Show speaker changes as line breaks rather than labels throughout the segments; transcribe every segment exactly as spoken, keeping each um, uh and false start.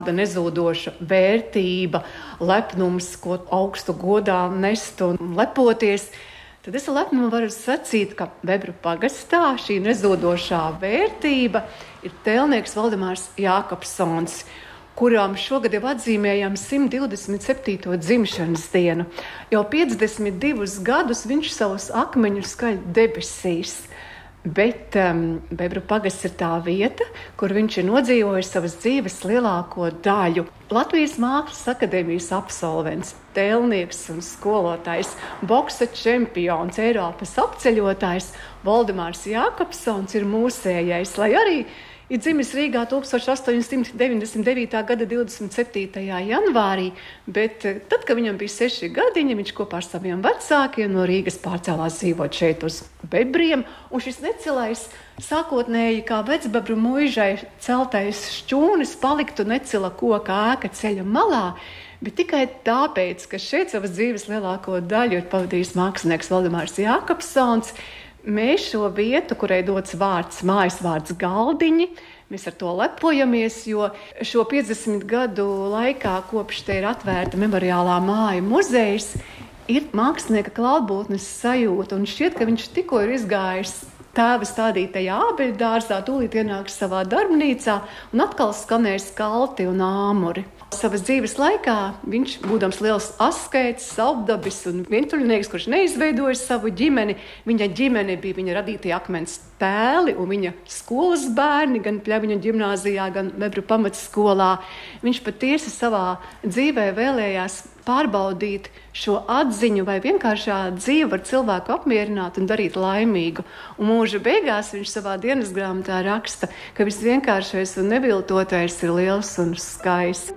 Nezūdoša vērtība, lepnums, ko augstu godā nest un lepoties, tad es lepnumu varu sacīt, ka Bebru pagastā šī nezūdošā vērtība ir tēlnieks Valdemārs Jākapsons, kurām šogad jau atzīmējam simt divdesmit septīto dzimšanas dienu. Jau piecdesmit divus gadus viņš savus akmeņus skaļ debesīs. Bet um, Bebru pagasts ir tā vieta, kur viņš ir nodzīvojis savas dzīves lielāko daļu. Latvijas Mākslas akadēmijas absolvents, tēlnieks un skolotājs, boksa čempions, Eiropas apceļotājs Valdemārs Jākapsons ir mūsējais, lai arī ir dzimis Rīgā tuksneša astoņsimt deviņdesmit devītā gada divdesmit septītajā janvārī, bet tad, kad viņam bija seši gadiņi, viņš kopā ar saviem vecākiem no Rīgas pārcēlās dzīvot šeit uz Bebriem, un šis necilais sākotnēji kā vecbebru muižai celtais šķūnis paliktu necila koka ēka ceļa malā, bet tikai tāpēc, ka šeit savas dzīves lielāko daļu ir pavadījis mākslinieks Valdemārs Jākapsons, mēs šo vietu, kurai dots vārds, mājas vārds Galdiņi, mēs ar to lepojamies, jo šo piecdesmit gadu laikā, kopš te ir atvērta memoriālā māja muzejs, ir mākslinieka klātbūtnes sajūta, un šķiet, ka viņš tikko ir izgājis tēva stādītajā ābeļu dārzā, tūlīt ienāks savā darbnīcā un atkal skanēs kalti un āmuri. Savas dzīves laikā viņš, būdams liels askēts, savdabis un vientuļnieks, kurš neizveidoja savu ģimeni, viņa ģimene bija viņa radītie akmens tēli un viņa skolas bērni, gan Pļaviņu ģimnāzijā, gan Bebru pamatskolā. Viņš patiesi savā dzīvē vēlējās pārbaudīt šo atziņu, vai vienkāršā dzīve var cilvēku apmierināt un darīt laimīgu. Un mūža beigās viņš savā dienas grāmatā raksta, ka viss vienkāršais un neviltotais ir liels un skaists.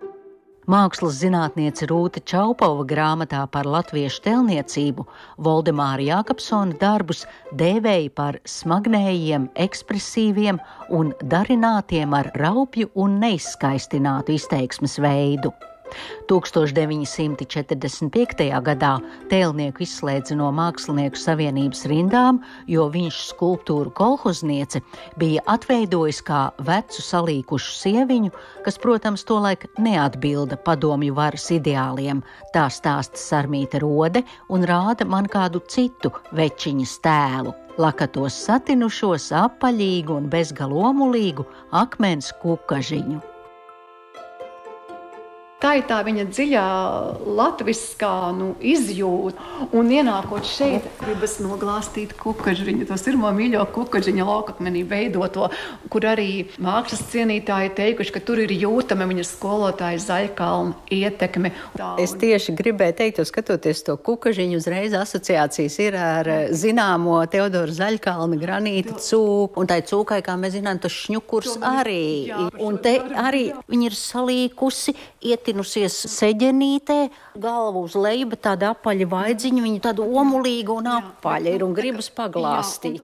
Mākslas zinātniece Rūta Čaupova grāmatā par latviešu tēlniecību Valdemāra Jākapsona darbus dēvēja par smagnējiem, ekspresīviem un darinātiem ar raupju un neizskaistinātu izteiksmes veidu. tūkstoš deviņi simti četrdesmit piektajā gadā tēlnieku izslēdza no Mākslinieku savienības rindām, jo viņš skulptūru kolhozniece bija atveidojis kā vecu salīkušu sieviņu, kas, protams, tolaik neatbilda padomju varas ideāliem. Tā stāsta Sarmīte Rode un rāda man kādu citu večiņas tēlu. Lakatos satinušos, apaļīgu un bezgalomulīgu akmens kukažiņu.
Tā ir tā viņa dziļā latviskā nu, izjūta. Un ienākot šeit, gribas noglāstīt kukažiņu, to sirmo mīļo kukažiņa laukakmenī veidoto, kur arī mākslas cienītāji teikuši, ka tur ir jūtama viņa skolotāja Zaļkalna ietekme. Tā, un...
Es tieši gribēju teikt, jo skatoties to kukažiņu, uzreiz asociācijas ir ar zināmo Teodoru Zaļkalna granīta cūku. Un tai cūkai, kā mēs zinām, tas šņukurs arī. Jā, un te arī viņa ir salīkusi, ietinusies seģenītē, galvu uz leju, bet tāda apaļa vaidziņa, viņa tāda omulīga un apaļa ir un gribas paglāstīt.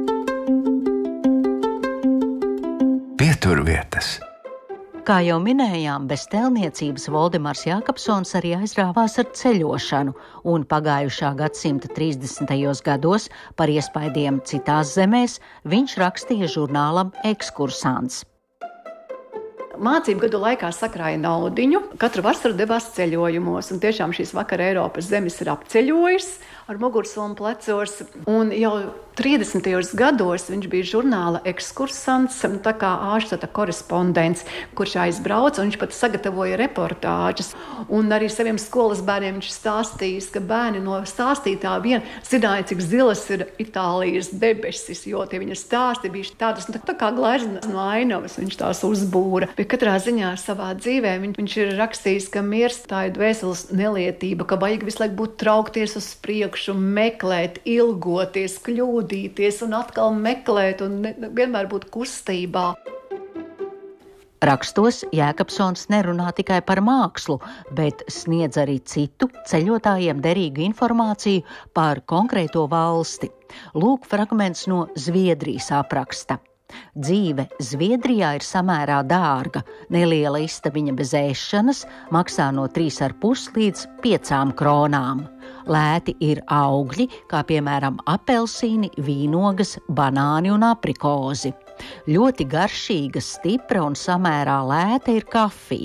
Pieturvietas.
Kā jau minējām, bez tēlniecības Valdemārs Jākapsons arī aizrāvās ar ceļošanu, un pagājušā gadsimta trīsdesmitajos gados par iespaidiem citās zemēs viņš rakstīja žurnālam Ekskursants.
Mācību gadu laikā sakrāja naudiņu, katru vasaru devās ceļojumos, un tiešām šīs vakara Eiropas zemes ir apceļojis ar mugursomu plecos, un jau trīsdesmitajos gados viņš bija žurnāla Ekskursants, tā kā ārštata korespondents, kurš aizbrauca, un viņš pat sagatavoja reportāžas, un arī saviem skolas bērniem viņš stāstījis, ka bērni no stāstītā vien zināja, cik zilas ir Itālijas debesis, jo tie viņa stāsti bija tādas, nu, tā kā gleznas no ainavas, viņš tās uzbūra. Bet katrā ziņā savā dzīvē viņš, viņš ir rakstījis, ka miers tā ir dvēseles nelietība, ka vajag visu laiku būt traukties uz priekšu, meklēt, ilgoties, kļūdīties un atkal meklēt un ne, vienmēr būt kustībā.
Rakstos Jākapsons nerunā tikai par mākslu, bet sniedz arī citu ceļotājiem derīgu informāciju par konkrēto valsti. Lūk fragments no Zviedrijas apraksta. Dzīve Zviedrijā ir samērā dārga, neliela istabiņa bez ēšanas maksā no trīs ar pus līdz piecām kronām. Lēti ir augļi, kā piemēram apelsīni, vīnogas, banāni un aprikozi. Ļoti garšīga, stipra un samērā lēta ir kafija.